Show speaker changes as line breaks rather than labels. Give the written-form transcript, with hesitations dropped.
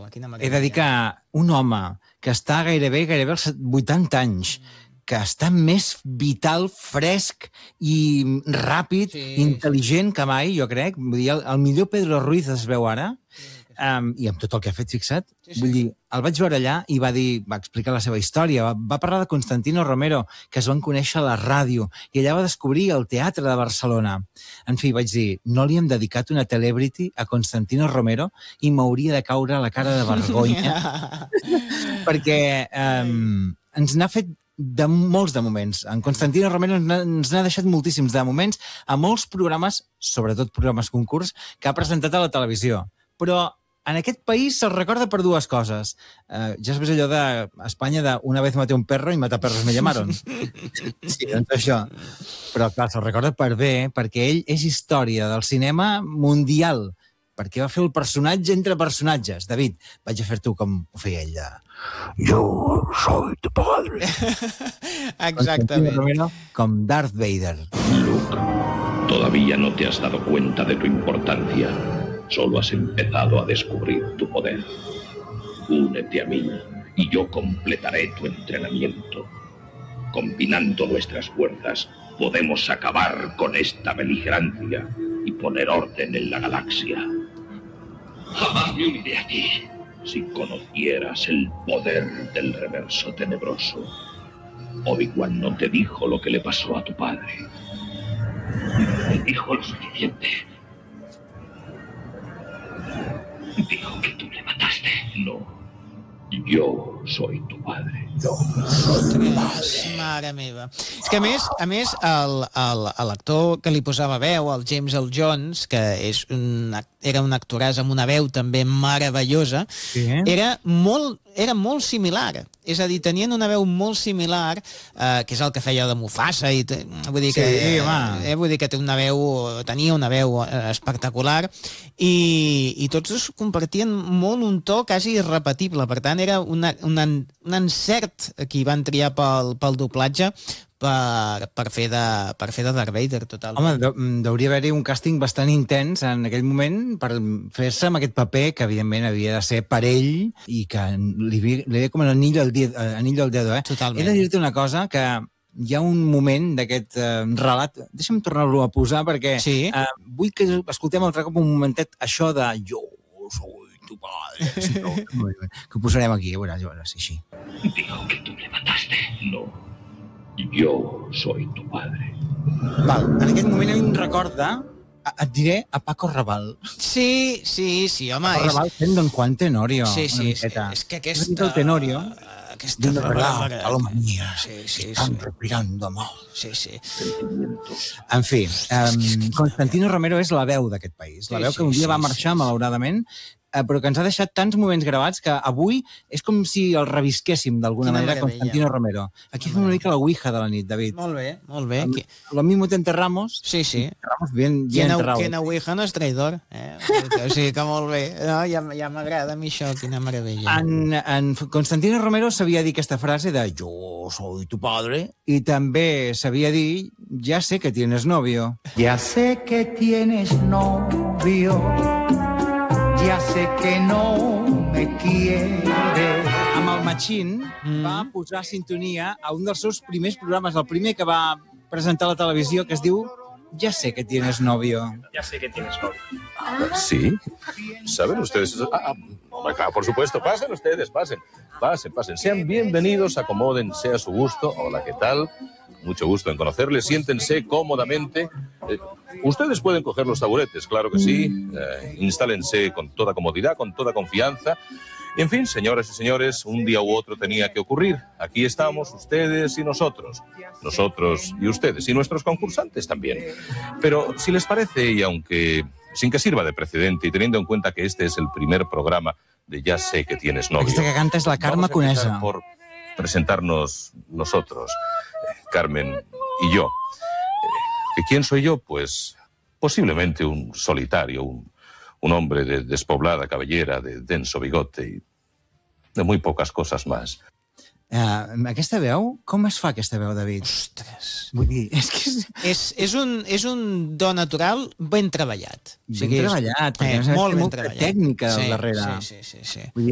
quina
He de dir que un home que està gairebé als 80 anys, que està més vital, fresc i ràpid, intel·ligent que mai, jo crec. Vull dir, el millor Pedro Ruiz es veu ara, i amb tot el que ha fet, fixa't. Vull dir, el vaig veure allà i va explicar la seva història, va parlar de Constantino Romero, que es van conèixer a la ràdio, i allà va descobrir el teatre de Barcelona. En fi, vaig dir, no li hem dedicat una celebrity a Constantino Romero i m'hauria de caure la cara de vergonya, perquè ens n'ha fet de molts de moments. En Constantino Romero ens n'ha deixat moltíssims de moments a molts programes, sobretot programes concurs, que ha presentat a la televisió. Però en aquest país se'l recorda per dues coses. Ja has vist allò d'Espanya de una vez maté un perro i matar perros me llamaron. Sí, doncs això. Però clar, se'l recorda per bé, perquè ell és història del cinema mundial, perquè va fer el personatge entre personatges. David, vaig a fer tu com ho feia ell de... Yo soy tu padre.
Exactament.
Com Darth Vader.
Luke, todavía no te has dado cuenta de tu importancia. Solo has empezado a descubrir tu poder. Únete a mí y yo completaré tu entrenamiento. Combinando nuestras fuerzas, podemos acabar con esta beligerancia y poner orden en la galaxia. Jamás me uniré a ti. Si conocieras el poder del reverso tenebroso, Obi-Wan no te dijo lo que le pasó a tu padre. Me dijo lo suficiente. Dijo que tú le mataste. No. Yo soy tu padre.
Mare meva. És que, a més, l'actor que li posava veu, el James Earl Jones, que era un actoràs amb una veu també meravellosa, era molt similar. És a dir, tenien una veu molt similar, que és el que feia de Mufasa, i vull dir que tenia una veu espectacular, i tots dos compartien molt un to quasi irrepetible. Per tant, era un encert que hi van triar pel doblatge per fer de Darth Vader, total.
Home, hauria d'haver-hi un càsting bastant intens en aquell moment per fer-se amb aquest paper, que evidentment havia de ser per ell i que li veia com l'anillo al dedo.
Totalment.
He de dir-te una cosa, que hi ha un moment d'aquest relat, deixa'm tornar-lo a posar perquè vull que escoltem altre cop un momentet això de jo soy tu padre, que ho posarem aquí, a veure si així.
Dijo que tú le mataste. No. Yo soy tu padre.
Val, en aquest moment a mi em recorda, et diré, a Paco Rabanne.
Sí, home.
Paco Rabanne fent Don Juan Tenorio.
Sí, és que aquesta...
Tenorio,
aquesta
Alomanía, están respirando mal.
Sí.
En fi, Constantino Romero és la veu d'aquest país. La veu que un dia va marxar, malauradament, però que ens ha deixat tants moments gravats que avui és com si el revisquéssim d'alguna manera, Constantino Romero. Aquí fem una mica la ouija de la nit, David.
Molt bé.
Lo mismo te enterramos.
Sí.
Enterramos bien enterrado.
Quina ouija no és traïdor. O sigui que molt bé. No, ja m'agrada a mi això, quina meravella.
En Constantino Romero sabia dir aquesta frase de yo soy tu padre, i també sabia dir ya sé que tienes novio.
Ya sé que tienes novio. Ya sé que no me quiere.
Amb el Machín va posar sintonia a un dels seus primers programes, el primer que va presentar a la televisió, que es diu Ya sé que tienes novio.
Ya sé que tienes novio.
¿Sí? ¿Saben ustedes? Claro, por supuesto. Pasen ustedes, pasen. Sean bienvenidos, acomódense a su gusto. Hola, ¿qué tal? Mucho gusto en conocerles. Siéntense cómodamente. Ustedes pueden coger los taburetes, claro que sí. Instálense con toda comodidad, con toda confianza. Y en fin, señoras y señores, un día u otro tenía que ocurrir. Aquí estamos, ustedes y nosotros. Nosotros y ustedes. Y nuestros concursantes también. Pero si les parece, y aunque sin que sirva de precedente, y teniendo en cuenta que este es el primer programa de Ya sé que tienes novio...
Aquesta que canta és la Carme Conesa.
Por presentarnos nosotros, Carmen y yo. ¿Que quién soy yo? Pues posiblemente un solitario, un hombre de despoblada cabellera, de denso bigote y de muy pocas cosas más.
Aquesta veu, com es fa aquesta veu, David?
Ostres.
Vull dir, és que
és un do natural ben treballat.
Ben treballat, perquè
molt ben
molta
treballat.
tècnica al darrere.
Sí.
Vull dir,